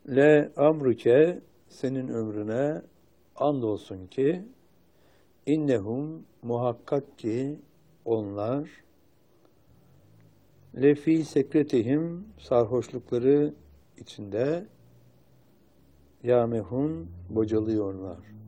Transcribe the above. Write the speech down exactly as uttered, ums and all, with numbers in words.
Le amruke senin ömrüne andolsun ki innehum muhakkak ki onlar lefi sekretihim sarhoşlukları içinde yamehun bocalıyorlar.